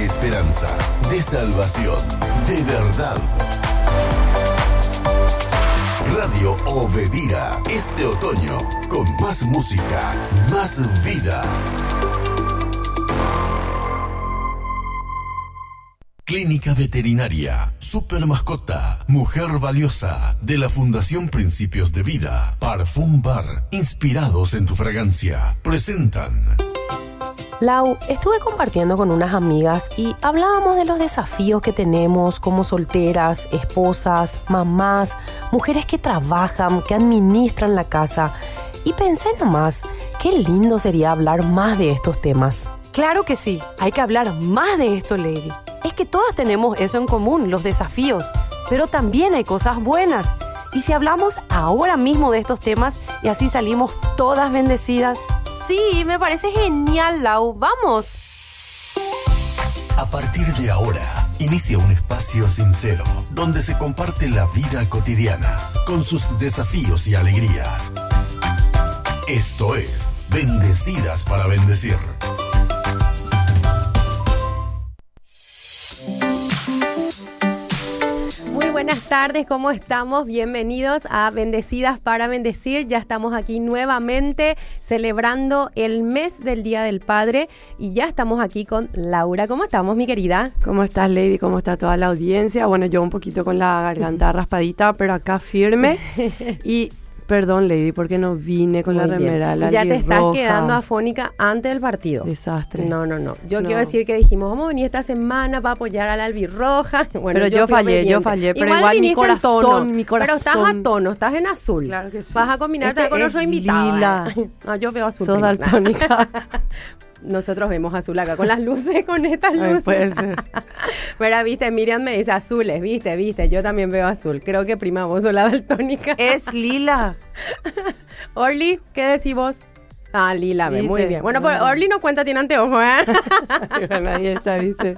esperanza, de salvación, de verdad. Radio Obedira, este otoño, con más música, más vida. Clínica Veterinaria, Super Mascota, Mujer Valiosa, de la Fundación Principios de Vida, Parfum Bar, inspirados en tu fragancia, presentan... Lau, estuve compartiendo con unas amigas y hablábamos de los desafíos que tenemos como solteras, esposas, mamás, mujeres que trabajan, que administran la casa. Y pensé nomás, qué lindo sería hablar más de estos temas. Claro que sí, hay que hablar más de esto, Lady. Es que todas tenemos eso en común, los desafíos, pero también hay cosas buenas. ¿Y si hablamos ahora mismo de estos temas y así salimos todas bendecidas? Sí, me parece genial, Lau. ¡Vamos! A partir de ahora, inicia un espacio sincero, donde se comparte la vida cotidiana, con sus desafíos y alegrías. Esto es Bendecidas para Bendecir. Buenas tardes, ¿cómo estamos? Bienvenidos a Bendecidas para Bendecir. Ya estamos aquí nuevamente celebrando el mes del Día del Padre y ya estamos aquí con Laura. ¿Cómo estamos, mi querida? ¿Cómo estás, Lady? ¿Cómo está toda la audiencia? Bueno, yo un poquito con la garganta raspadita, pero acá firme. Y perdón, Lady, porque no vine con la remera. Ya te estás quedando afónica antes del partido. Desastre. No. Yo quiero decir que dijimos, vamos a venir esta semana para apoyar a la albirroja. Bueno, pero yo fallé, pero igual mi corazón. Pero estás a tono, estás en azul. Claro que sí. Vas a combinarte con otro invitado. Lila. No, yo veo azul. Sos daltónica. Nosotros vemos azul acá con las luces, con estas luces. Ay, puede ser. Pero viste, Miriam me dice azules, viste, yo también veo azul. Creo que prima vos sos la daltónica. Es lila. Orly, ¿qué decís vos? Ah, lila, ve, muy bien. Bueno, pues Orly no cuenta, tiene anteojos, ¿eh? Bueno, ahí está, ¿viste?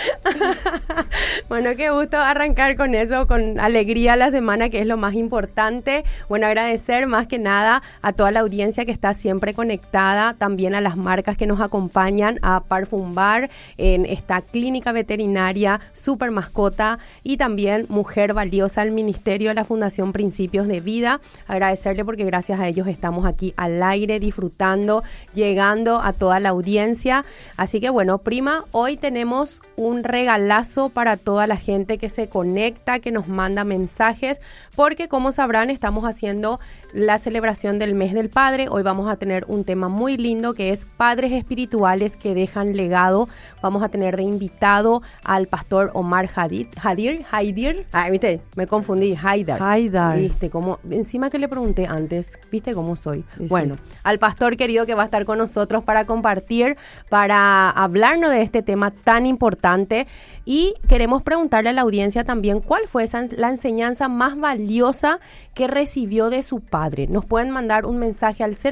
Bueno, qué gusto arrancar con eso, con alegría la semana, que es lo más importante. Bueno, agradecer más que nada a toda la audiencia que está siempre conectada, también a las marcas que nos acompañan, a Parfum Bar, en esta clínica veterinaria, Super Mascota y también Mujer Valiosa, el Ministerio de la Fundación Principios de Vida. Agradecerle porque gracias a ellos estamos aquí al aire, disfrutando, llegando a toda la audiencia. Así que bueno, prima, hoy tenemos un regalazo para toda la gente que se conecta, que nos manda mensajes, porque como sabrán, estamos haciendo la celebración del mes del padre. Hoy vamos a tener un tema muy lindo que es padres espirituales que dejan legado. Vamos a tener de invitado al pastor Omar Haider. Ay, viste, me confundí, Haidar. Viste, como encima que le pregunté antes, viste cómo soy. Sí, bueno, sí. Al pastor querido que va a estar con nosotros para compartir, para hablarnos de este tema tan importante. Y queremos preguntarle a la audiencia también cuál fue la enseñanza más valiosa que recibió de su padre. Nos pueden mandar un mensaje al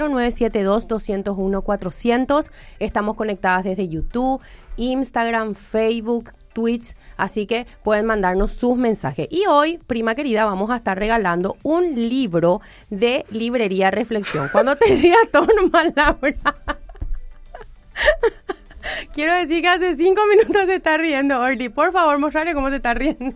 0972-201-400. Estamos conectadas desde YouTube, Instagram, Facebook, Twitch, así que pueden mandarnos sus mensajes. Y hoy, prima querida, vamos a estar regalando un libro de Librería Reflexión. Cuando te rías todo normal, Laura. Quiero decir que hace 5 minutos se está riendo, Orly. Por favor, mostrarle cómo se está riendo.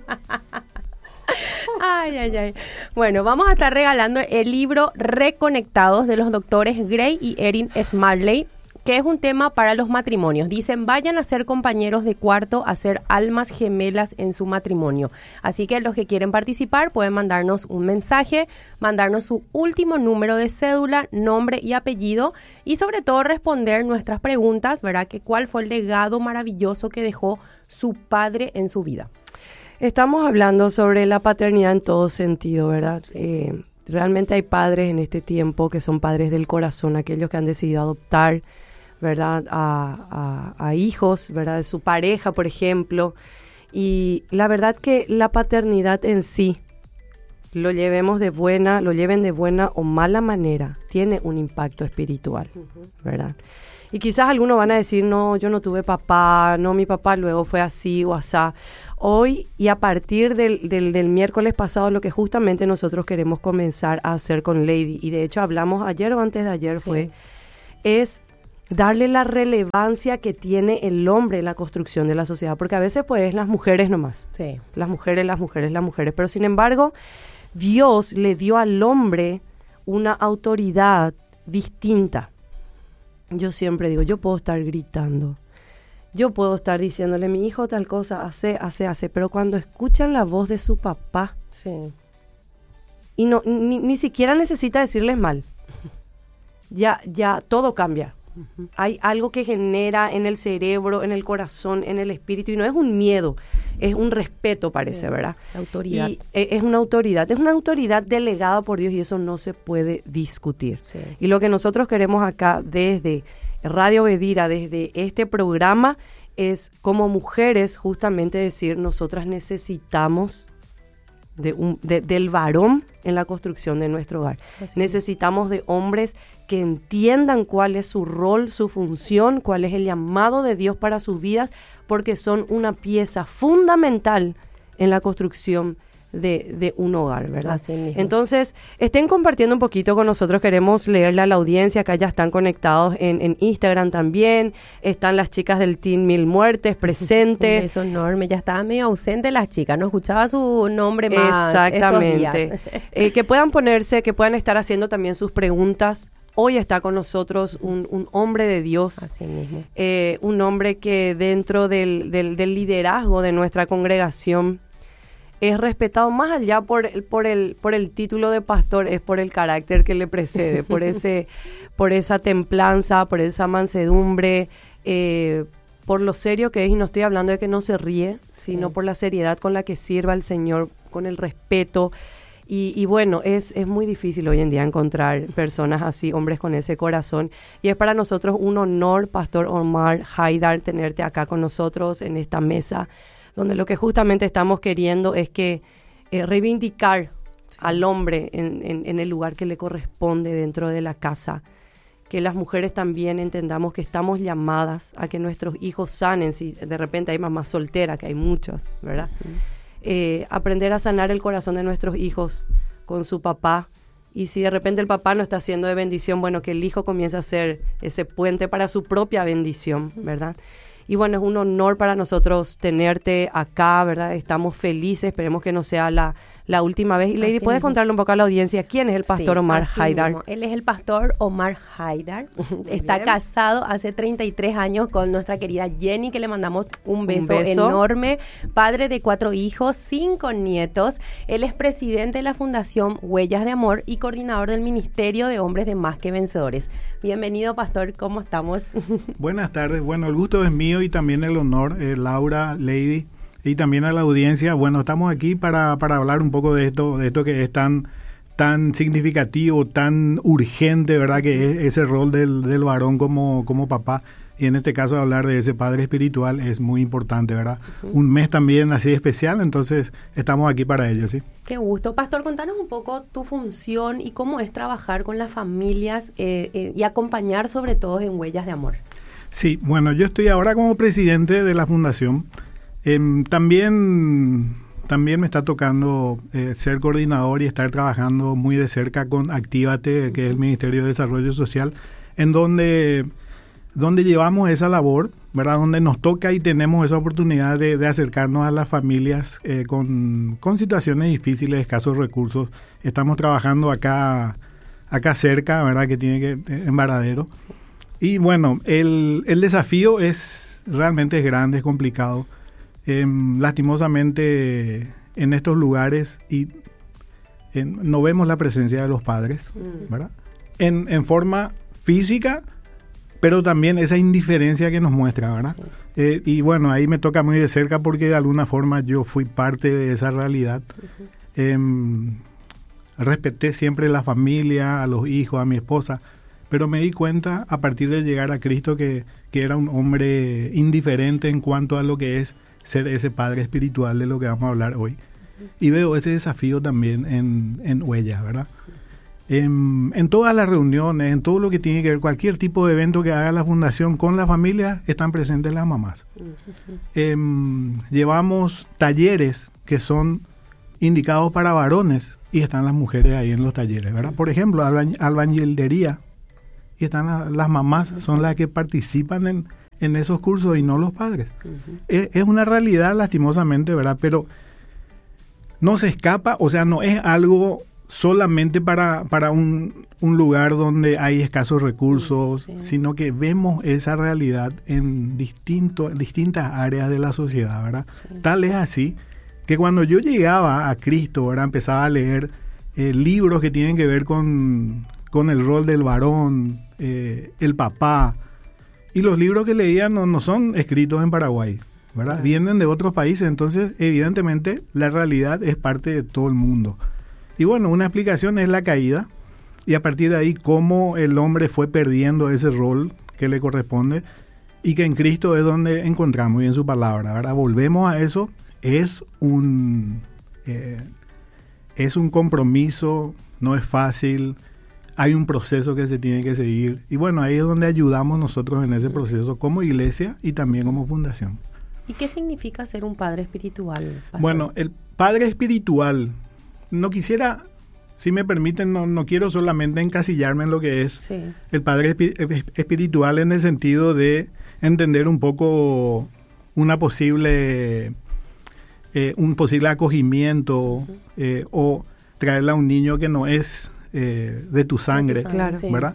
Ay. Bueno, vamos a estar regalando el libro Reconectados de los doctores Gray y Erin Smalley, que es un tema para los matrimonios. Dicen, vayan a ser compañeros de cuarto, a ser almas gemelas en su matrimonio. Así que los que quieren participar pueden mandarnos un mensaje, mandarnos su último número de cédula, nombre y apellido, y sobre todo responder nuestras preguntas, ¿verdad? Que cuál fue el legado maravilloso que dejó su padre en su vida. Estamos hablando sobre la paternidad en todo sentido, ¿verdad? Realmente hay padres en este tiempo que son padres del corazón, aquellos que han decidido adoptar, ¿verdad? A hijos, ¿verdad? De su pareja, por ejemplo. Y la verdad que la paternidad en sí, lo lleven de buena o mala manera, tiene un impacto espiritual, ¿verdad? Y quizás algunos van a decir, no, yo no tuve papá, no, mi papá luego fue así o asá. Hoy y a partir del miércoles pasado, lo que justamente nosotros queremos comenzar a hacer con Lady, y de hecho hablamos ayer o antes de ayer, es darle la relevancia que tiene el hombre en la construcción de la sociedad, porque a veces pues es las mujeres nomás, Sí. las mujeres, pero sin embargo Dios le dio al hombre una autoridad distinta. Yo siempre digo, yo puedo estar gritando, yo puedo estar diciéndole, mi hijo tal cosa, hace, pero cuando escuchan la voz de su papá, Sí. y no ni siquiera necesita decirles mal, ya todo cambia. Hay algo que genera en el cerebro, en el corazón, en el espíritu, y no es un miedo, es un respeto, parece, ¿verdad? La autoridad. Y es una autoridad delegada por Dios, y eso no se puede discutir. Sí. Y lo que nosotros queremos acá desde Radio Bedira, desde este programa, es como mujeres justamente decir, nosotras necesitamos del varón en la construcción de nuestro hogar. Así Necesitamos de hombres que entiendan cuál es su rol, su función, cuál es el llamado de Dios para sus vidas, porque son una pieza fundamental en la construcción de un hogar, ¿verdad? Así mismo. Entonces, estén compartiendo un poquito con nosotros, queremos leerle a la audiencia, acá ya están conectados en Instagram también, están las chicas del Team Mil Muertes Un presentes. beso enorme. Ya estaba medio ausente las chicas. No escuchaba su nombre más Exactamente. estos días. Que puedan ponerse, que puedan estar haciendo también sus preguntas. Hoy está con nosotros un hombre de Dios, Así mismo. un hombre que dentro del liderazgo de nuestra congregación es respetado más allá por el título de pastor, es por el carácter que le precede, por esa templanza, por esa mansedumbre, por lo serio que es, y no estoy hablando de que no se ríe, sino por la seriedad con la que sirva al Señor, con el respeto. Y bueno, es muy difícil hoy en día encontrar personas así, hombres con ese corazón. Y es para nosotros un honor, Pastor Omar Haidar, tenerte acá con nosotros en esta mesa, donde lo que justamente estamos queriendo es que reivindicar al hombre en el lugar que le corresponde dentro de la casa. Que las mujeres también entendamos que estamos llamadas a que nuestros hijos sanen, si de repente hay mamás solteras, que hay muchas, ¿verdad? Aprender a sanar el corazón de nuestros hijos con su papá, y si de repente el papá no está siendo de bendición, bueno, que el hijo comience a ser ese puente para su propia bendición, ¿verdad? Y bueno, es un honor para nosotros tenerte acá, ¿verdad? Estamos felices, esperemos que no sea la última vez. Y Lady, Así ¿puedes mismo. contarle un poco a la audiencia quién es el pastor Sí, Omar así Haidar? mismo. Él es el pastor Omar Haidar. Está bien. casado hace 33 años con nuestra querida Jenny, que le mandamos un beso beso. enorme. Padre de 4 hijos, 5 nietos. Él es presidente de la Fundación Huellas de Amor y coordinador del Ministerio de Hombres de Más que Vencedores. Bienvenido, pastor. ¿Cómo estamos? Buenas tardes. Bueno, el gusto es mío y también el honor, Laura, Lady, y también a la audiencia. Bueno, estamos aquí para hablar un poco de esto que es tan significativo, tan urgente, ¿verdad? Que es ese rol del varón como papá. Y en este caso hablar de ese padre espiritual es muy importante, ¿verdad? Un mes también así especial, entonces estamos aquí para ello, ¿sí? Qué gusto. Pastor, contanos un poco tu función y cómo es trabajar con las familias y acompañar sobre todo en Huellas de Amor. Sí, bueno, yo estoy ahora como presidente de la fundación. También me está tocando ser coordinador y estar trabajando muy de cerca con Actívate, que es el Ministerio de Desarrollo Social, en donde llevamos esa labor, ¿verdad? Donde nos toca y tenemos esa oportunidad de acercarnos a las familias con situaciones difíciles, escasos recursos. Estamos trabajando acá cerca, ¿verdad? Que tiene que en Varadero. Sí. Y bueno, el desafío realmente es grande, es complicado. Lastimosamente en estos lugares no vemos la presencia de los padres, ¿verdad? En forma física, pero también esa indiferencia que nos muestra, ¿verdad? Y bueno, ahí me toca muy de cerca porque de alguna forma yo fui parte de esa realidad. Respeté siempre la familia, a los hijos, a mi esposa, pero me di cuenta a partir de llegar a Cristo que era un hombre indiferente en cuanto a lo que es ser ese padre espiritual de lo que vamos a hablar hoy. Y veo ese desafío también en Huellas, ¿verdad? En todas las reuniones, en todo lo que tiene que ver, cualquier tipo de evento que haga la fundación con la familia, están presentes las mamás. Llevamos talleres que son indicados para varones y están las mujeres ahí en los talleres, ¿verdad? Por ejemplo, albañilería y están las mamás, son las que participan en esos cursos y no los padres. Es una realidad, lastimosamente, ¿verdad? Pero no se escapa, o sea, no es algo solamente para un lugar donde hay escasos recursos, sino que vemos esa realidad en distintas áreas de la sociedad, ¿verdad? Tal es así que cuando yo llegaba a Cristo, ¿verdad? Empezaba a leer libros que tienen que ver con el rol del varón, el papá, y los libros que leía no son escritos en Paraguay, ¿verdad? Vienen de otros países, entonces evidentemente la realidad es parte de todo el mundo. Y bueno, una explicación es la caída, y a partir de ahí cómo el hombre fue perdiendo ese rol que le corresponde, y que en Cristo es donde encontramos, y en su palabra, ¿verdad? Volvemos a eso, es un compromiso, no es fácil, hay un proceso que se tiene que seguir, y bueno, ahí es donde ayudamos nosotros en ese proceso como iglesia y también como fundación. ¿Y qué significa ser un padre espiritual, pastor? Bueno, el padre espiritual, no quisiera, si me permiten, no quiero solamente encasillarme en lo que es el padre espiritual en el sentido de entender un poco una posible, un posible acogimiento o traerle a un niño que no es de tu sangre, ¿verdad?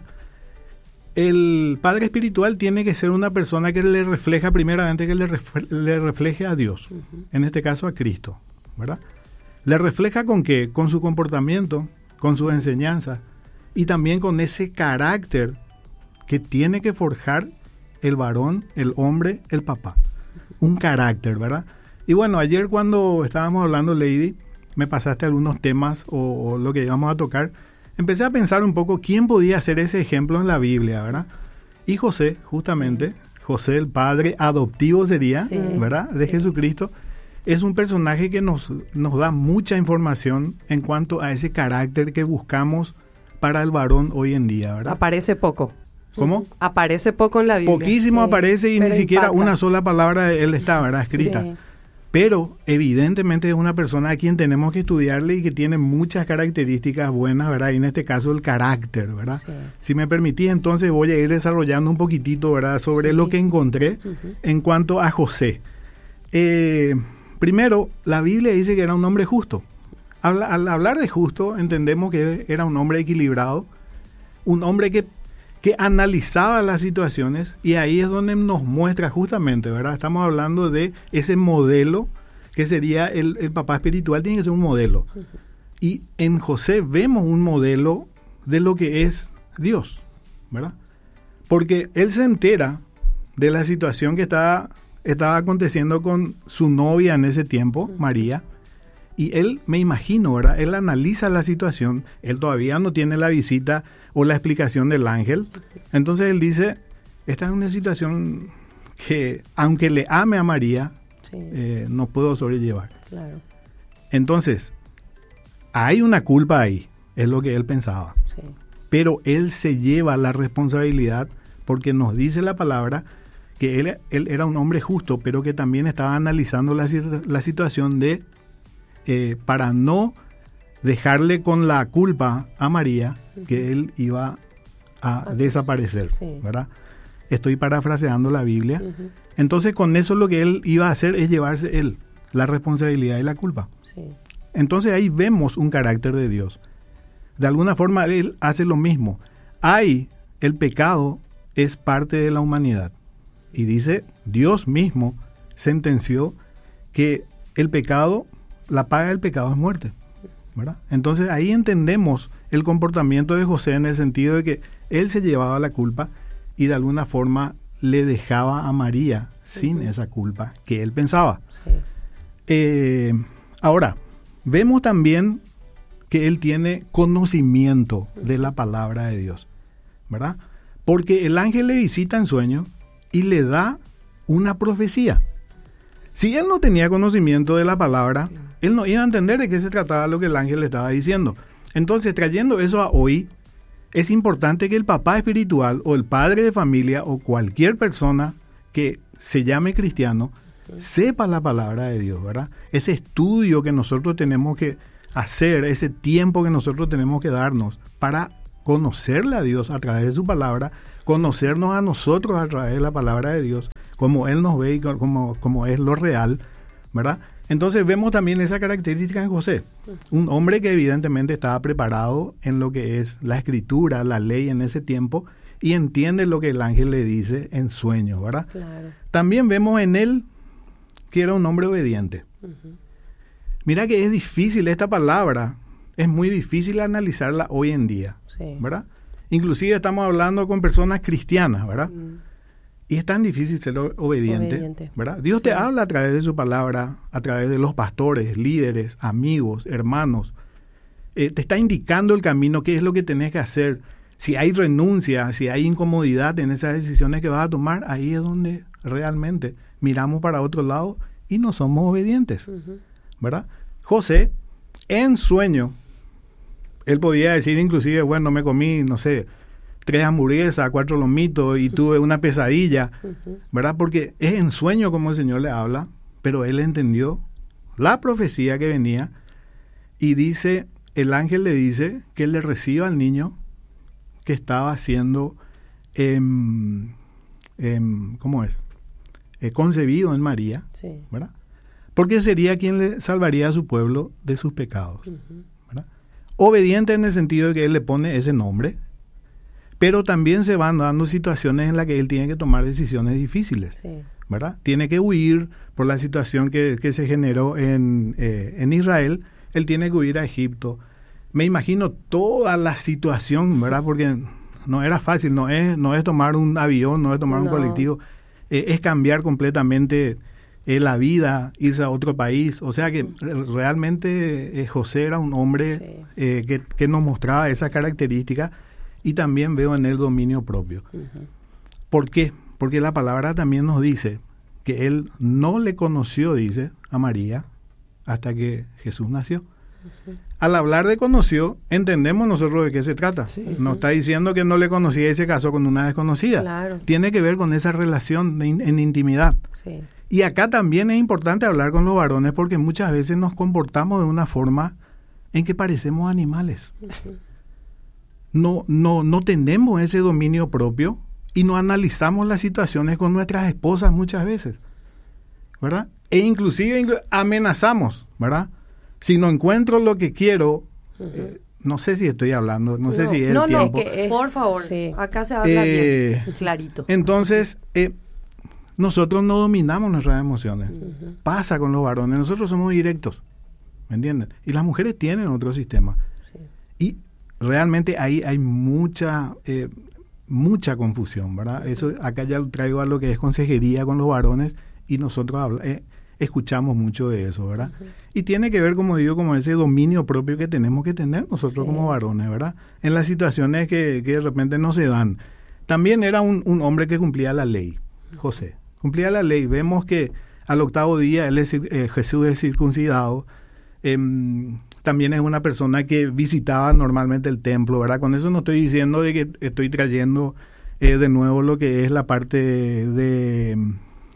El padre espiritual tiene que ser una persona que le refleja, primeramente, que le refleje a Dios, en este caso a Cristo, ¿verdad? ¿Le refleja con qué? Con su comportamiento, con sus enseñanzas y también con ese carácter que tiene que forjar el varón, el hombre, el papá. Un carácter, ¿verdad? Y bueno, ayer cuando estábamos hablando, Lady, me pasaste algunos temas o lo que íbamos a tocar. Empecé a pensar un poco quién podía ser ese ejemplo en la Biblia, ¿verdad? Y José, justamente, José el padre adoptivo sería, ¿verdad? De Jesucristo. Es un personaje que nos da mucha información en cuanto a ese carácter que buscamos para el varón hoy en día, ¿verdad? Aparece poco. ¿Cómo? Aparece poco en la Biblia. Poquísimo aparece y ni siquiera una sola palabra de él está, ¿verdad? Escrita. Sí. Pero evidentemente es una persona a quien tenemos que estudiarle y que tiene muchas características buenas, ¿verdad? Y en este caso el carácter, ¿verdad? Sí. Si me permitís, entonces voy a ir desarrollando un poquito, ¿verdad? Sobre lo que encontré en cuanto a José. Primero, la Biblia dice que era un hombre justo. Al hablar de justo, entendemos que era un hombre equilibrado, un hombre que analizaba las situaciones, y ahí es donde nos muestra justamente, ¿verdad? Estamos hablando de ese modelo que sería el papá espiritual, tiene que ser un modelo. Y en José vemos un modelo de lo que es Dios, ¿verdad? Porque él se entera de la situación que estaba aconteciendo con su novia en ese tiempo, María, y él, me imagino, ¿verdad? Él analiza la situación, él todavía no tiene la visita o la explicación del ángel, entonces él dice, esta es una situación que, aunque le ame a María, no puedo sobrellevar. Claro. Entonces, hay una culpa ahí, es lo que él pensaba, pero él se lleva la responsabilidad porque nos dice la palabra que él era un hombre justo, pero que también estaba analizando la situación de, para no dejarle con la culpa a María, que él iba a desaparecer, ¿verdad? Estoy parafraseando la Biblia. Entonces, con eso lo que él iba a hacer es llevarse él la responsabilidad y la culpa. Entonces, ahí vemos un carácter de Dios. De alguna forma, él hace lo mismo. El pecado es parte de la humanidad. Y dice, Dios mismo sentenció que el pecado, la paga del pecado es muerte, ¿verdad? Entonces ahí entendemos el comportamiento de José en el sentido de que él se llevaba la culpa y de alguna forma le dejaba a María sin esa culpa que él pensaba. Ahora, vemos también que él tiene conocimiento de la palabra de Dios, ¿verdad? Porque el ángel le visita en sueño y le da una profecía. Si él no tenía conocimiento de la palabra, él no iba a entender de qué se trataba lo que el ángel le estaba diciendo. Entonces, trayendo eso a hoy, es importante que el papá espiritual o el padre de familia o cualquier persona que se llame cristiano sepa la palabra de Dios, ¿verdad? Ese estudio que nosotros tenemos que hacer, ese tiempo que nosotros tenemos que darnos para conocerle a Dios a través de su palabra, conocernos a nosotros a través de la palabra de Dios, como Él nos ve y como es lo real, ¿verdad? Entonces vemos también esa característica en José, un hombre que evidentemente estaba preparado en lo que es la escritura, la ley en ese tiempo, y entiende lo que el ángel le dice en sueños, ¿verdad? Claro. También vemos en él que era un hombre obediente. Mira que es difícil esta palabra, es muy difícil analizarla hoy en día, Sí. ¿verdad? Inclusive estamos hablando con personas cristianas, ¿verdad? Y es tan difícil ser obediente, ¿verdad? Dios te habla a través de su palabra, a través de los pastores, líderes, amigos, hermanos. Te está indicando el camino, qué es lo que tenés que hacer. Si hay renuncia, si hay incomodidad en esas decisiones que vas a tomar, ahí es donde realmente miramos para otro lado y no somos obedientes, ¿verdad? José, en sueño, él podía decir inclusive, bueno, me comí, no sé, 3 hamburguesas, 4 lomitos y tuve una pesadilla, ¿verdad? Porque es en sueño como el Señor le habla, pero él entendió la profecía que venía y dice, el ángel le dice que él le reciba al niño que estaba siendo, ¿cómo es? Concebido en María, Sí. ¿verdad? Porque sería quien le salvaría a su pueblo de sus pecados, ¿verdad? Obediente en el sentido de que él le pone ese nombre, pero también se van dando situaciones en las que él tiene que tomar decisiones difíciles, Sí. ¿verdad? Tiene que huir por la situación que se generó en Israel, él tiene que huir a Egipto. Me imagino toda la situación, ¿verdad? Porque no era fácil, no es tomar un avión, no es tomar un colectivo, es cambiar completamente la vida, irse a otro país. O sea que realmente José era un hombre que nos mostraba esa característica. Y también veo en él dominio propio. ¿Por qué? Porque la palabra también nos dice que él no le conoció, dice, a María hasta que Jesús nació. Al hablar de conoció, entendemos nosotros de qué se trata. No está diciendo que no le conocía y se casó con una desconocida. Claro. Tiene que ver con esa relación en intimidad. Sí. Y acá también es importante hablar con los varones porque muchas veces nos comportamos de una forma en que parecemos animales. No tenemos ese dominio propio y no analizamos las situaciones con nuestras esposas muchas veces, ¿verdad? E inclusive amenazamos, ¿verdad? Si no encuentro lo que quiero, no sé si estoy hablando, no sé si es el tiempo. Por favor, Sí. acá se habla bien, clarito. Entonces, nosotros no dominamos nuestras emociones. Pasa con los varones, nosotros somos directos, ¿me entienden? Y las mujeres tienen otro sistema. Sí. Y realmente ahí hay mucha confusión, ¿verdad? Eso acá ya lo traigo a lo que es consejería con los varones y nosotros escuchamos mucho de eso, ¿verdad? Y tiene que ver, como digo, como ese dominio propio que tenemos que tener nosotros como varones, ¿verdad? En las situaciones que de repente no se dan. También era un hombre que cumplía la ley, José. Cumplía la ley. Vemos que al 8º día Jesús es circuncidado. También es una persona que visitaba normalmente el templo, ¿verdad? Con eso no estoy diciendo de que estoy trayendo de nuevo lo que es la parte de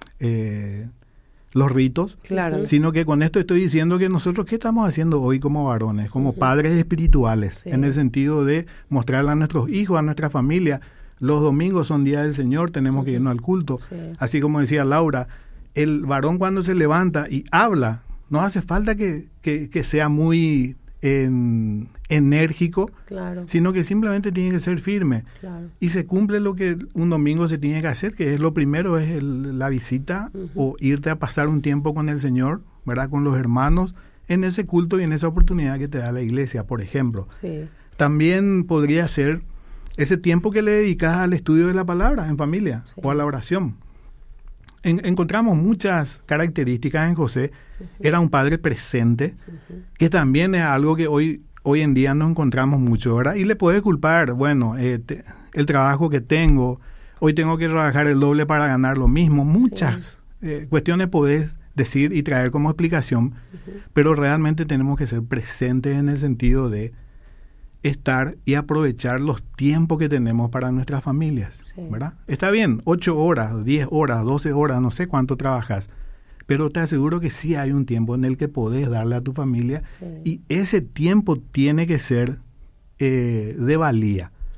los ritos, Claro. sino que con esto estoy diciendo que nosotros, ¿qué estamos haciendo hoy como varones, como padres espirituales? En el sentido de mostrarle a nuestros hijos, a nuestra familia, los domingos son días del Señor, tenemos que irnos al culto. Así como decía Laura, el varón cuando se levanta y habla, no hace falta que sea muy enérgico, Claro. sino que simplemente tiene que ser firme. Claro. Y se cumple lo que un domingo se tiene que hacer, que es lo primero, es la visita o irte a pasar un tiempo con el Señor, ¿verdad? Con los hermanos, en ese culto y en esa oportunidad que te da la iglesia, por ejemplo. Sí. También podría ser ese tiempo que le dedicas al estudio de la palabra en familia o a la oración. Encontramos muchas características en José. Era un padre presente, que también es algo que hoy en día no encontramos mucho, ¿verdad? Y le puedes culpar, bueno, el trabajo que tengo, hoy tengo que trabajar el doble para ganar lo mismo. Muchas cuestiones podés decir y traer como explicación, pero realmente tenemos que ser presentes en el sentido de estar y aprovechar los tiempos que tenemos para nuestras familias, ¿verdad? Está bien, 8 horas, 10 horas, 12 horas, no sé cuánto trabajas, pero te aseguro que sí hay un tiempo en el que podés darle a tu familia y ese tiempo tiene que ser de valía.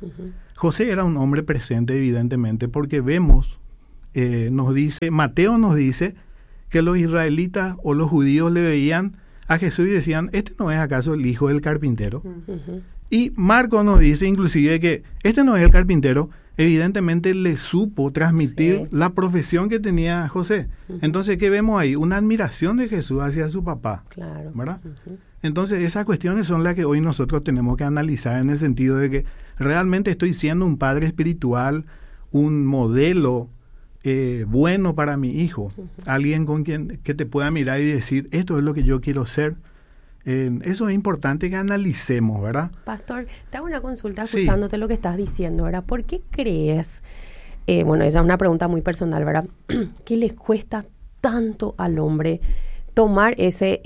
José era un hombre presente, evidentemente, porque vemos, Mateo nos dice que los israelitas o los judíos le veían a Jesús y decían, ¿este no es acaso el hijo del carpintero? Y Marcos nos dice inclusive que este no es el carpintero, evidentemente le supo transmitir la profesión que tenía José. Entonces, ¿qué vemos ahí? Una admiración de Jesús hacia su papá, ¿verdad? Entonces, esas cuestiones son las que hoy nosotros tenemos que analizar en el sentido de que realmente estoy siendo un padre espiritual, un modelo bueno para mi hijo, alguien con quien que te pueda mirar y decir, esto es lo que yo quiero ser. Eso es importante que analicemos, ¿verdad? Pastor, te hago una consulta escuchándote lo que estás diciendo, ¿verdad? ¿Por qué crees, bueno, esa es una pregunta muy personal, ¿verdad? ¿Qué les cuesta tanto al hombre tomar ese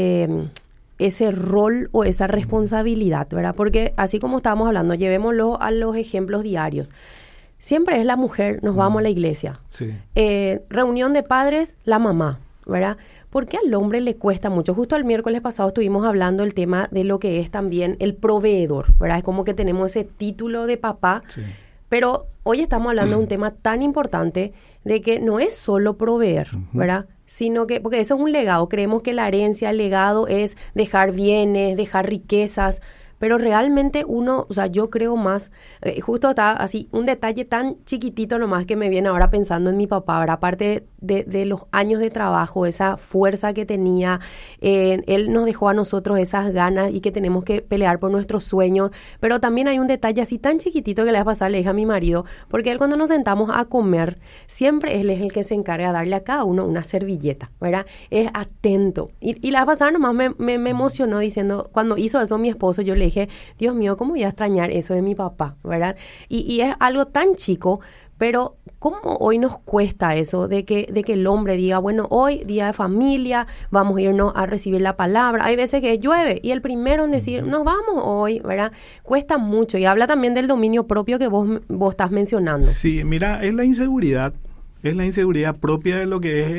rol o esa responsabilidad, ¿verdad? Porque así como estábamos hablando, llevémoslo a los ejemplos diarios. Siempre es la mujer, nos vamos a la iglesia. Reunión de padres, la mamá, ¿verdad? ¿Por qué al hombre le cuesta mucho? Justo el miércoles pasado estuvimos hablando del tema de lo que es también el proveedor, ¿verdad? Es como que tenemos ese título de papá, pero hoy estamos hablando de un tema tan importante de que no es solo proveer, ¿verdad? Sino que, porque eso es un legado, creemos que la herencia, el legado es dejar bienes, dejar riquezas, pero realmente uno, o sea, yo creo más, justo está así, un detalle tan chiquitito nomás que me viene ahora pensando en mi papá, ¿verdad? Aparte de los años de trabajo, esa fuerza que tenía, él nos dejó a nosotros esas ganas y que tenemos que pelear por nuestros sueños, pero también hay un detalle así tan chiquitito que le va a pasar, le dije a mi marido, porque él cuando nos sentamos a comer, siempre él es el que se encarga de darle a cada uno una servilleta, ¿verdad? Es atento. Y la vez pasada nomás me emocionó diciendo, cuando hizo eso mi esposo, yo le dije, Dios mío, ¿cómo voy a extrañar eso de mi papá? ¿Verdad? Y es algo tan chico, pero ¿cómo hoy nos cuesta eso de que el hombre diga, bueno, hoy, día de familia, vamos a irnos a recibir la palabra? Hay veces que llueve y el primero en decir, nos vamos hoy, ¿verdad? Cuesta mucho y habla también del dominio propio que vos estás mencionando. Sí, mira, es la inseguridad propia de lo que es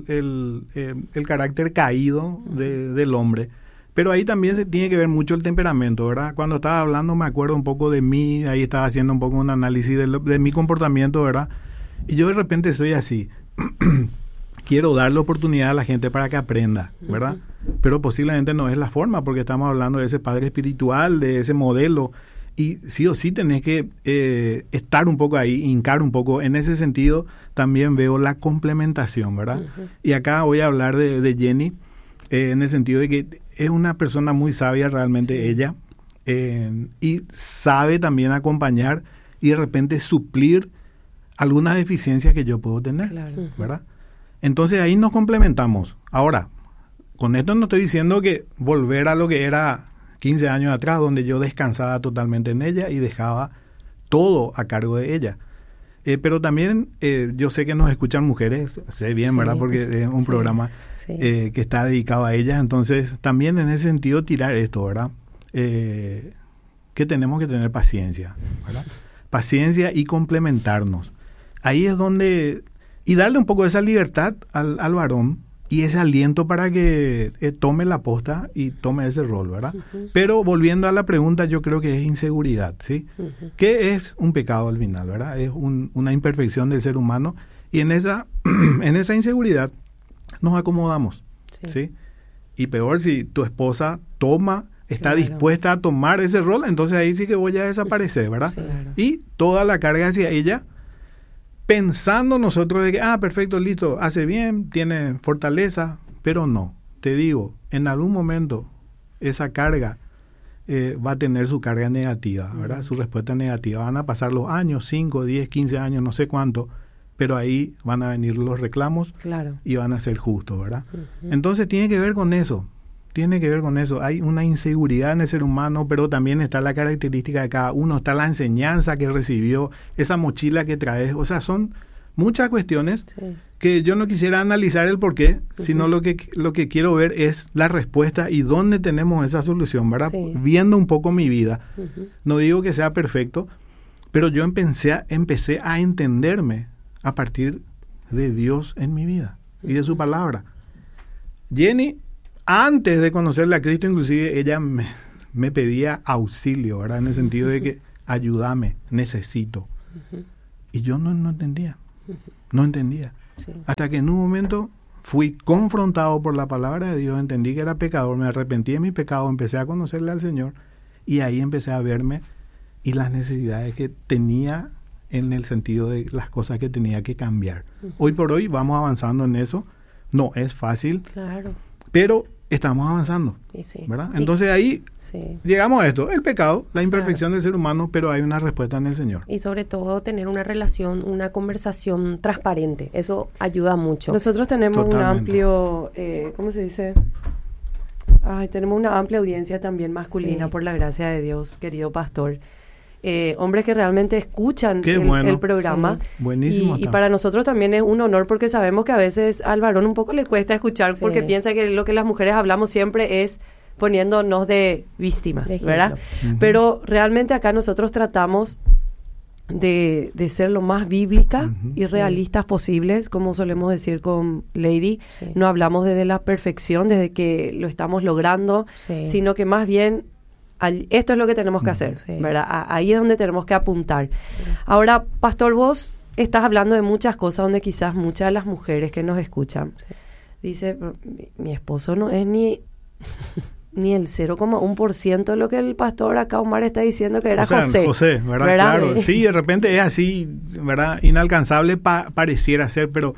el carácter caído del hombre. Pero ahí también se tiene que ver mucho el temperamento, ¿verdad? Cuando estaba hablando me acuerdo un poco de mí, ahí estaba haciendo un poco un análisis de mi comportamiento, ¿verdad? Y yo de repente soy así, quiero darle oportunidad a la gente para que aprenda, ¿verdad? Pero posiblemente no es la forma, porque estamos hablando de ese padre espiritual, de ese modelo, y sí o sí tenés que estar un poco ahí, hincar un poco. En ese sentido también veo la complementación, ¿verdad? Y acá voy a hablar de Jenny, en el sentido de que es una persona muy sabia realmente ella, y sabe también acompañar y de repente suplir algunas deficiencias que yo puedo tener, ¿verdad? Entonces ahí nos complementamos. Ahora, con esto no estoy diciendo que volver a lo que era 15 años atrás, donde yo descansaba totalmente en ella y dejaba todo a cargo de ella. Pero también yo sé que nos escuchan mujeres, sé bien, ¿verdad? Porque es un programa que está dedicado a ellas. Entonces, también en ese sentido tirar esto, ¿verdad? Que tenemos que tener paciencia, ¿verdad? Paciencia y complementarnos. Ahí es donde... Y darle un poco de esa libertad al varón y ese aliento para que tome la posta y tome ese rol, ¿verdad? Pero volviendo a la pregunta, yo creo que es inseguridad, ¿sí? Que es un pecado al final, ¿verdad? Es una imperfección del ser humano y en esa inseguridad nos acomodamos, ¿sí? Y peor si tu esposa está dispuesta a tomar ese rol, entonces ahí sí que voy a desaparecer, ¿verdad? Y toda la carga hacia ella, pensando nosotros de que, perfecto, listo, hace bien, tiene fortaleza, pero no, te digo, en algún momento esa carga va a tener su carga negativa, ¿verdad? Su respuesta negativa. Van a pasar los años, 5, 10, 15 años, no sé cuánto, pero ahí van a venir los reclamos y van a ser justos, ¿verdad? Entonces tiene que ver con eso. Hay una inseguridad en el ser humano, pero también está la característica de cada uno, está la enseñanza que recibió, esa mochila que traes, o sea, son muchas cuestiones que yo no quisiera analizar el por qué, sino lo que quiero ver es la respuesta y dónde tenemos esa solución, ¿verdad? Viendo un poco mi vida. No digo que sea perfecto, pero yo empecé a entenderme a partir de Dios en mi vida y de su palabra. Jenny, antes de conocerle a Cristo, inclusive ella me pedía auxilio, ¿verdad? En el sentido de que ayúdame, necesito. Y yo no entendía, no entendía. Sí. Hasta que en un momento fui confrontado por la palabra de Dios, entendí que era pecador, me arrepentí de mi pecado, empecé a conocerle al Señor y ahí empecé a verme y las necesidades que tenía en el sentido de las cosas que tenía que cambiar. Hoy por hoy vamos avanzando en eso, no es fácil, Claro. pero estamos avanzando, Y sí. ¿verdad? Entonces ahí Sí. llegamos a esto, el pecado, la imperfección del ser humano, pero hay una respuesta en el Señor. Y sobre todo tener una relación, una conversación transparente. Eso ayuda mucho. Nosotros tenemos un Totalmente. amplio, ¿cómo se dice? Tenemos una amplia audiencia también masculina, Sí. por la gracia de Dios, querido pastor. Hombres que realmente escuchan Qué el bueno. programa. Sí. Buenísimo. Y está. para nosotros también es un honor porque sabemos que a veces al varón un poco le cuesta escuchar Sí. porque piensa que lo que las mujeres hablamos siempre es poniéndonos de víctimas, De ejemplo. ¿verdad? Ujú. Pero realmente acá nosotros tratamos de ser lo más bíblica Ujú. y realistas posibles, como solemos decir con Lady. Sí. No hablamos desde la perfección, desde que lo estamos logrando, Sí. sino que más bien esto es lo que tenemos que hacer, Sí. ¿verdad? Ahí es donde tenemos que apuntar. Sí. Ahora, Pastor, vos estás hablando de muchas cosas donde quizás muchas de las mujeres que nos escuchan Sí. dice, mi esposo no es ni ni el 0,1% de lo que el pastor acá Omar está diciendo que era O sea, José. ¿verdad? ¿verdad? Claro, sí, de repente es así, ¿verdad? Inalcanzable pareciera ser, pero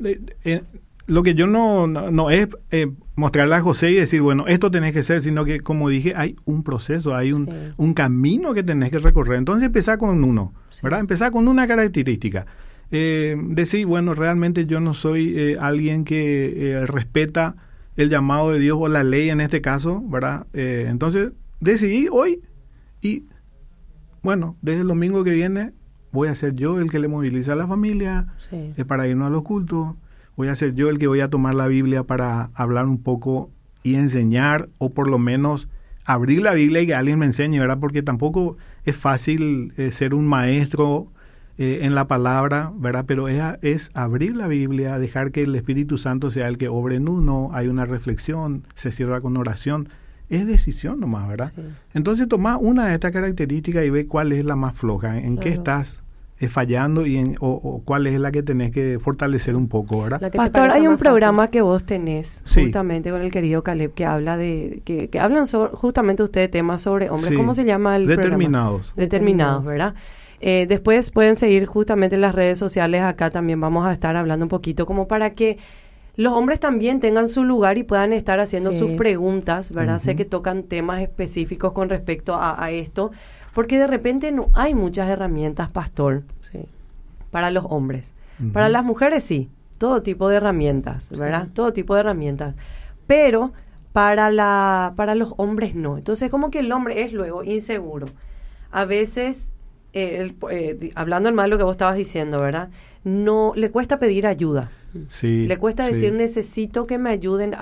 lo que yo no es mostrarle a José y decir, bueno, esto tenés que hacer, sino que, como dije, hay un proceso, hay Sí. un camino que tenés que recorrer. Entonces, empezá con uno, Sí. ¿verdad? Empezá con una característica. Decir, bueno, realmente yo no soy alguien que respeta el llamado de Dios o la ley en este caso, ¿verdad? Entonces, decidí hoy y, bueno, desde el domingo que viene voy a ser yo el que le moviliza a la familia Sí. para irnos a los cultos, voy a ser yo el que voy a tomar la Biblia para hablar un poco y enseñar, o por lo menos abrir la Biblia y que alguien me enseñe, ¿verdad? Porque tampoco es fácil ser un maestro en la palabra, ¿verdad? Pero es abrir la Biblia, dejar que el Espíritu Santo sea el que obre en uno, hay una reflexión, se cierra con oración, es decisión nomás, ¿verdad? Sí. Entonces toma una de estas características y ve cuál es la más floja, en qué Claro. estás fallando y o cuál es la que tenés que fortalecer un poco, ¿verdad? La que te Pastor, parezca hay un más fácil. programa que vos tenés Sí. justamente con el querido Caleb que habla que hablan justamente ustedes temas sobre hombres. Sí. ¿Cómo se llama el programa? Determinados. Determinados, ¿verdad? Después pueden seguir justamente en las redes sociales. Acá también vamos a estar hablando un poquito como para que los hombres también tengan su lugar y puedan estar haciendo Sí. sus preguntas, ¿verdad? Ujú. Sé que tocan temas específicos con respecto a esto, porque de repente no hay muchas herramientas, pastor, Sí. para los hombres. Ujú. Para las mujeres sí, todo tipo de herramientas, ¿verdad? Sí. Todo tipo de herramientas. Pero para los hombres no. Entonces como que el hombre es luego inseguro. A veces, hablando en mal lo que vos estabas diciendo, ¿verdad? No, le cuesta pedir ayuda. Sí, Le cuesta sí. decir, necesito que me ayuden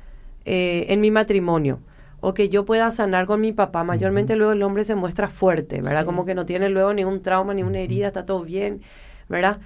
en mi matrimonio. O que yo pueda sanar con mi papá. Mayormente luego el hombre se muestra fuerte, ¿verdad? Sí. Como que no tiene luego ningún trauma, ni una herida, está todo bien, ¿verdad?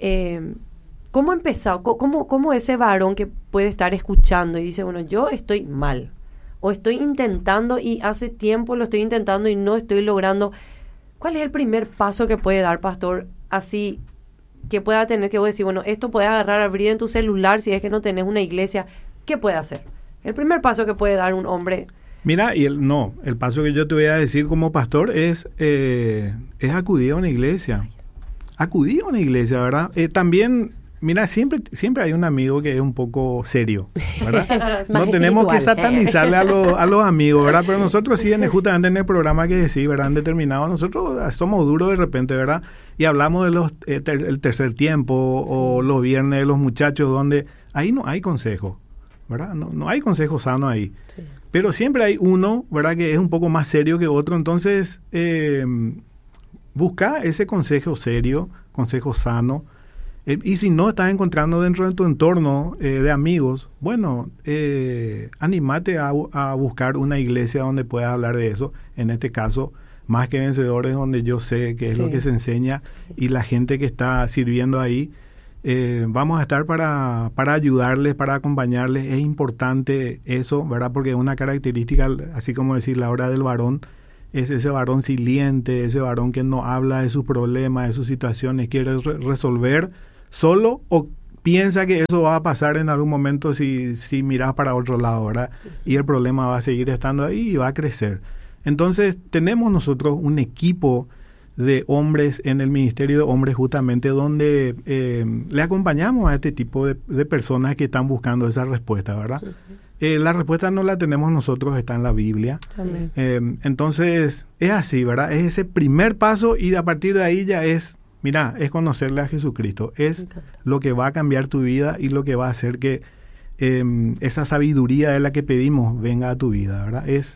¿Cómo empezó? ¿Cómo ese varón que puede estar escuchando y dice, bueno, yo estoy mal? O estoy intentando y hace tiempo lo estoy intentando y no estoy logrando. ¿Cuál es el primer paso que puede dar, pastor? Así que pueda tener que vos decir, bueno, esto puede agarrar, abrir en tu celular si es que no tenés una iglesia. ¿Qué puede hacer? El primer paso que puede dar un hombre. Mira, el paso que yo te voy a decir como pastor es acudir a una iglesia. Acudir a una iglesia, ¿verdad? También, mira, siempre hay un amigo que es un poco serio, ¿verdad? No Más tenemos que espiritual. satanizarle a los amigos, ¿verdad? Pero nosotros sí, justamente en el programa que decís, ¿verdad? En determinado, nosotros somos duros de repente, ¿verdad? Y hablamos de el tercer tiempo o los viernes de los muchachos, donde ahí no hay consejo, ¿verdad? No hay consejo sano ahí. Sí. Pero siempre hay uno, ¿verdad?, que es un poco más serio que otro. Entonces, busca ese consejo serio, consejo sano. Y si no estás encontrando dentro de tu entorno de amigos, bueno, anímate a buscar una iglesia donde puedas hablar de eso. En este caso, Más que Vencedores, donde yo sé que es lo que se enseña, y la gente que está sirviendo ahí. Vamos a estar para ayudarles, para acompañarles. Es importante eso, ¿verdad? Porque es una característica, así como decir la hora del varón, es ese varón silente, ese varón que no habla de sus problemas, de sus situaciones, quiere resolver solo o piensa que eso va a pasar en algún momento si miras para otro lado, ¿verdad? Y el problema va a seguir estando ahí y va a crecer. Entonces, tenemos nosotros un equipo de hombres en el Ministerio de Hombres justamente donde le acompañamos a este tipo de personas que están buscando esa respuesta, ¿verdad? La respuesta no la tenemos nosotros, está en la Biblia. Entonces, es así, ¿verdad? Es ese primer paso y a partir de ahí ya es, mira, es conocerle a Jesucristo. Es lo que va a cambiar tu vida y lo que va a hacer que esa sabiduría de la que pedimos venga a tu vida, ¿verdad? Es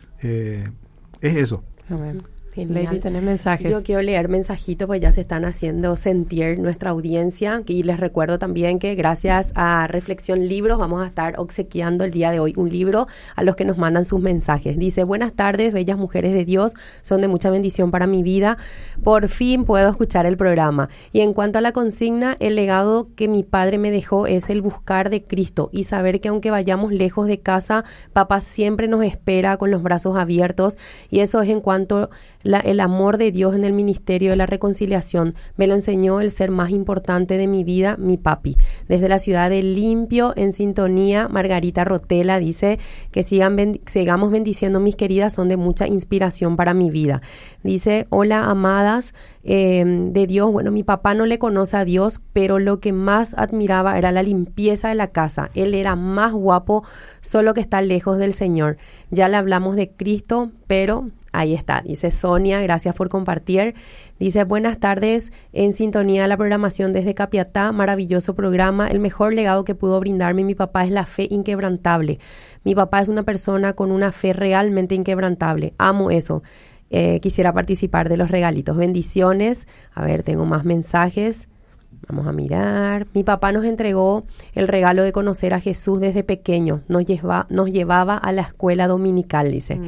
eso. Amén. Genial. Lady, ¿tenés mensajes? Yo quiero leer mensajitos, pues ya se están haciendo sentir nuestra audiencia. Y les recuerdo también que gracias a Reflexión Libros vamos a estar obsequiando el día de hoy un libro a los que nos mandan sus mensajes. Dice: buenas tardes, bellas mujeres de Dios, son de mucha bendición para mi vida. Por fin puedo escuchar el programa. Y en cuanto a la consigna, el legado que mi padre me dejó es el buscar de Cristo y saber que aunque vayamos lejos de casa, papá siempre nos espera con los brazos abiertos. Y eso es en cuanto el amor de Dios en el ministerio de la reconciliación. Me lo enseñó el ser más importante de mi vida, mi papi. Desde la ciudad de Limpio, en sintonía, Margarita Rotela dice que sigamos bendiciendo, mis queridas, son de mucha inspiración para mi vida. Dice: hola, amadas de Dios. Bueno, mi papá no le conoce a Dios, pero lo que más admiraba era la limpieza de la casa. Él era más guapo, solo que está lejos del Señor. Ya le hablamos de Cristo, pero ahí está, dice Sonia, gracias por compartir. Dice: buenas tardes, en sintonía de la programación desde Capiatá, maravilloso programa. El mejor legado que pudo brindarme mi papá es la fe inquebrantable. Mi papá es una persona con una fe realmente inquebrantable. Amo eso. Quisiera participar de los regalitos. Bendiciones. A ver, tengo más mensajes. Vamos a mirar. Mi papá nos entregó el regalo de conocer a Jesús desde pequeño. Nos llevaba a la escuela dominical, dice.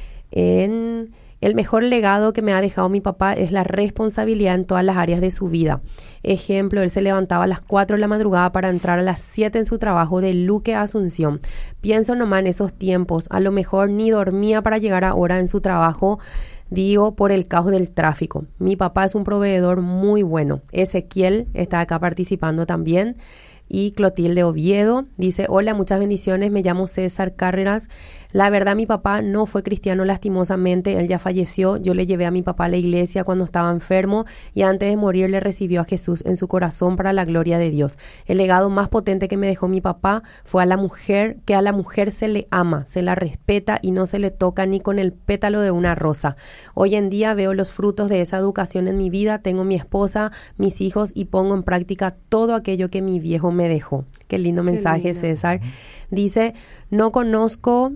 El mejor legado que me ha dejado mi papá es la responsabilidad en todas las áreas de su vida. Ejemplo, él se levantaba a las 4 de la madrugada para entrar a las 7 en su trabajo de Luque a Asunción. Pienso nomás en esos tiempos, a lo mejor ni dormía para llegar a hora en su trabajo, digo, por el caos del tráfico. Mi papá es un proveedor muy bueno. Ezequiel está acá participando también. Y Clotilde Oviedo dice: hola, muchas bendiciones, me llamo César Cárreras. La verdad, mi papá no fue cristiano, lastimosamente, él ya falleció. Yo le llevé a mi papá a la iglesia cuando estaba enfermo y antes de morir le recibió a Jesús en su corazón para la gloria de Dios. El legado más potente que me dejó mi papá fue a la mujer se le ama, se la respeta y no se le toca ni con el pétalo de una rosa. Hoy en día veo los frutos de esa educación en mi vida, tengo mi esposa, mis hijos y pongo en práctica todo aquello que mi viejo me dejó. Qué lindo mensaje, César. Dice: no conozco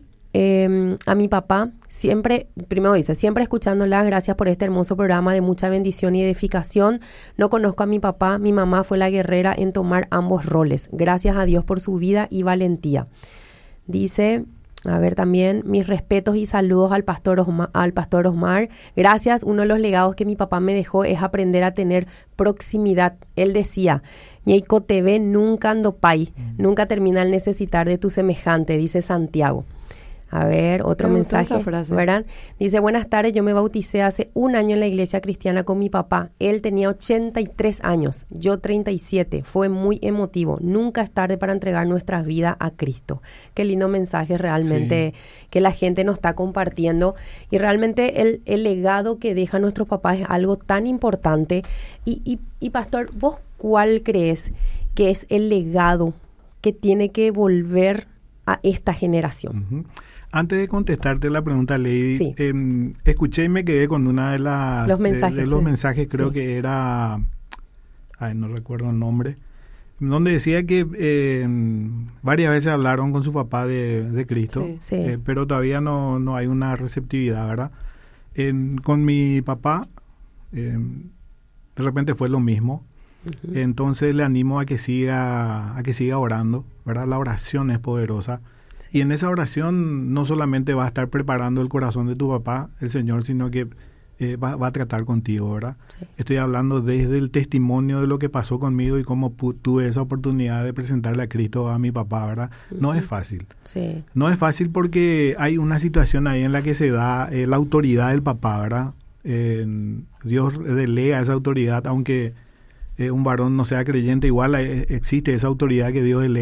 a mi papá, siempre escuchándola, gracias por este hermoso programa de mucha bendición y edificación. No conozco a mi papá, mi mamá fue la guerrera en tomar ambos roles. Gracias a Dios por su vida y valentía. Dice: a ver, también mis respetos y saludos al pastor Osmar. Gracias, uno de los legados que mi papá me dejó es aprender a tener proximidad. Él decía: Ñeico TV nunca ando pay, nunca termina el necesitar de tu semejante, dice Santiago. A ver, otro mensaje, ¿verdad? Dice: buenas tardes, yo me bauticé hace 1 año en la iglesia cristiana con mi papá. Él tenía 83 años, yo 37. Fue muy emotivo. Nunca es tarde para entregar nuestras vidas a Cristo. Qué lindo mensaje realmente que la gente nos está compartiendo. Y realmente el legado que deja nuestros papás es algo tan importante. Y pastor, ¿vos cuál crees que es el legado que tiene que volver a esta generación? Uh-huh. Antes de contestarte la pregunta, Lady, escuché y me quedé con una de los mensajes, creo que era, no recuerdo el nombre, donde decía que varias veces hablaron con su papá de Cristo, pero todavía no hay una receptividad, ¿verdad? Con mi papá, de repente fue lo mismo. Uh-huh. Entonces le animo a que siga orando, ¿verdad? La oración es poderosa. Y en esa oración no solamente va a estar preparando el corazón de tu papá, el Señor, sino que va a tratar contigo, ¿verdad? Sí. Estoy hablando desde el testimonio de lo que pasó conmigo y cómo tuve esa oportunidad de presentarle a Cristo a mi papá, ¿verdad? No es fácil. Sí. No es fácil porque hay una situación ahí en la que se da la autoridad del papá, ¿verdad? Dios delega esa autoridad, aunque un varón no sea creyente, igual existe esa autoridad que Dios delega